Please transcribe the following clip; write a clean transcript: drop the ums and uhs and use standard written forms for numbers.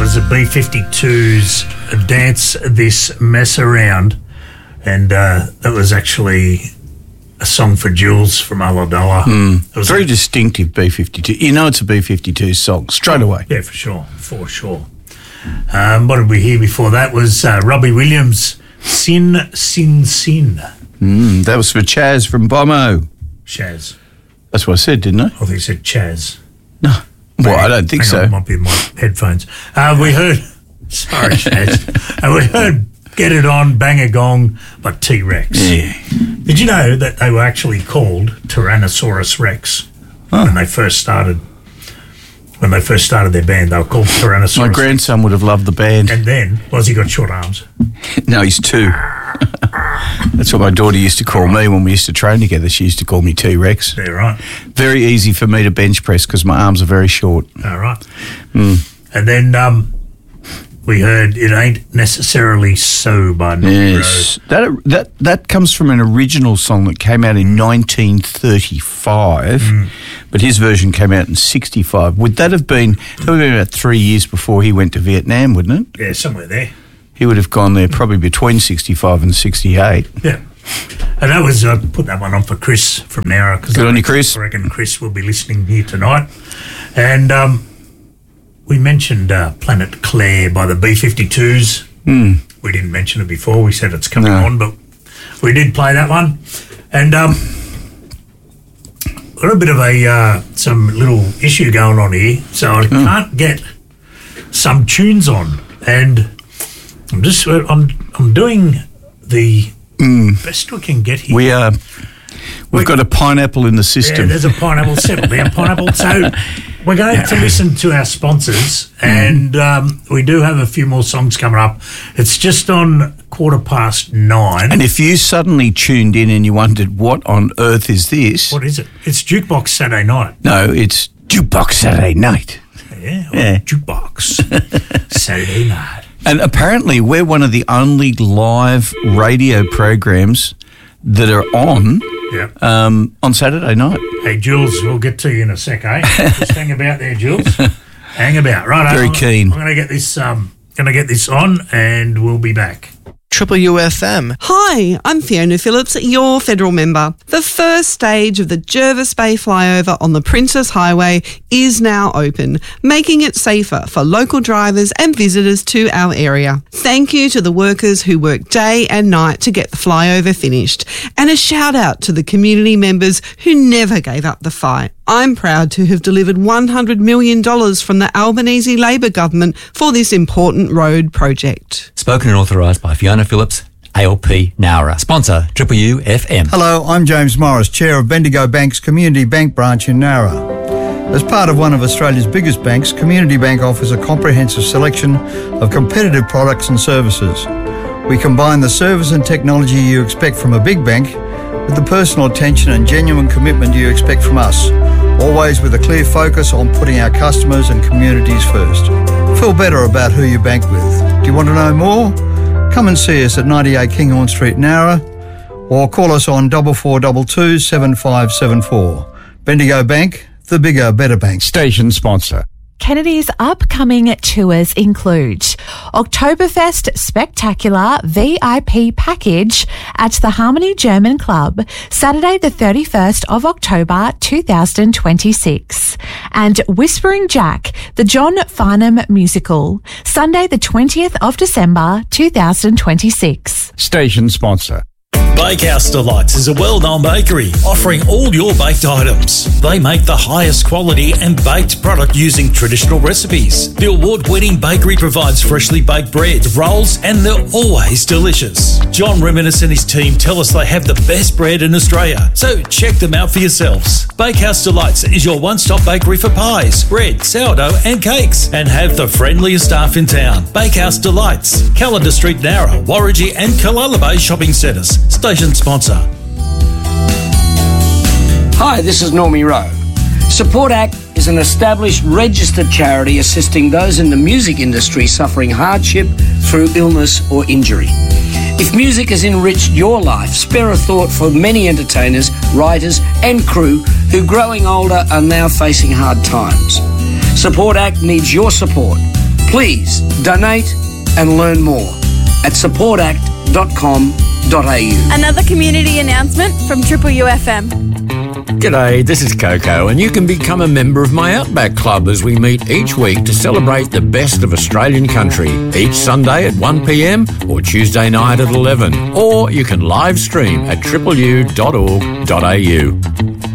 was the B-52's Dance This Mess Around, and that was actually a song for Jules from Ulladulla. It was Very distinctive B-52. You know it's a B-52 song straight away. Yeah, for sure. What did we hear before that? Was Robbie Williams, Sin, Sin, Sin. That was for Chaz from Bomo. Shaz. That's what I said, didn't I? I think it said Chaz. No. Well, I don't think Hang so. on, it might be in my headphones. We heard, sorry, Shaz. We heard Get It On, Bang a Gong by T-Rex. Yeah. Did you know that they were actually called Tyrannosaurus Rex when they first started? When they first started their band, they were called Tyrannosaurus My Rex. grandson would have loved the band. And then, was he got short arms? No, he's 2. That's what my daughter used to call me when we used to train together. She used to call me T-Rex. Yeah, right. Very easy for me to bench press because my arms are very short. All right. And then we heard It Ain't Necessarily So by Norby Yes. That comes from an original song that came out in 1935, but his version came out in 65. That would have been about 3 years before he went to Vietnam, wouldn't it? Yeah, somewhere there. He would have gone there probably between 65 and 68. Yeah. And that was, I put that one on for Chris from Nowra. Good on you, Chris. I reckon Chris will be listening here tonight. And we mentioned Planet Claire by the B-52s. We didn't mention it before. We said it's coming on, but we did play that one. And got a bit of some little issue going on here, so I can't get some tunes on. And I'm doing the best we can get here. We've got a pineapple in the system. Yeah, there's a pineapple. Settle down, pineapple. So we're going to listen to our sponsors, and we do have a few more songs coming up. It's just on 9:15. And if you suddenly tuned in and you wondered, what on earth is this? What is it? It's Jukebox Saturday Night. No, it's Jukebox Saturday Night. Yeah. Jukebox Saturday Night. And apparently we're one of the only live radio programs that are on Saturday night. Hey, Jules, we'll get to you in a sec, eh? Just hang about there, Jules. Hang about. Right. Very keen. I'm going to get this on, and we'll be back. Triple UFM. Hi, I'm Fiona Phillips, your federal member. The first stage of the Jervis Bay flyover on the Princess Highway is now open, making it safer for local drivers and visitors to our area. Thank you to the workers who work day and night to get the flyover finished, and a shout out to the community members who never gave up the fight. I'm proud to have delivered $100 million from the Albanese Labor government for this important road project. Spoken and authorised by Fiona Phillips, ALP Nowra. Sponsor, Triple UFM. Hello, I'm James Morris, Chair of Bendigo Bank's Community Bank branch in Nowra. As part of one of Australia's biggest banks, Community Bank offers a comprehensive selection of competitive products and services. We combine the service and technology you expect from a big bank with the personal attention and genuine commitment you expect from us, always with a clear focus on putting our customers and communities first. Feel better about who you bank with. Do you want to know more? Come and see us at 98 Kinghorn Street, Nowra, or call us on 4422 7574. Bendigo Bank, the bigger, better bank. Station sponsor. Kennedy's upcoming tours include Oktoberfest Spectacular VIP package at the Harmony German Club, Saturday the 31st of October 2026, and Whispering Jack, the John Farnham musical, Sunday the 20th of December 2026. Station sponsor. Bakehouse Delights is a well-known bakery offering all your baked items. They make the highest quality and baked product using traditional recipes. The award-winning bakery provides freshly baked bread, rolls, and they're always delicious. John Reminis and his team tell us they have the best bread in Australia, so check them out for yourselves. Bakehouse Delights is your one-stop bakery for pies, bread, sourdough, and cakes, and have the friendliest staff in town. Bakehouse Delights, Calendar Street, Nowra, Warragee, and Kalala Bay shopping centres. Station sponsor. Hi, this is Normie Rowe. Support Act is an established registered charity assisting those in the music industry suffering hardship through illness or injury. If music has enriched your life, spare a thought for many entertainers, writers and crew who, growing older, are now facing hard times. Support Act needs your support. Please donate and learn more at supportact.com.au. Another community announcement from Triple UFM. G'day, this is Coco, and you can become a member of my Outback Club as we meet each week to celebrate the best of Australian country, each Sunday at 1 p.m. or Tuesday night at 11. Or you can live stream at tripleu.org.au.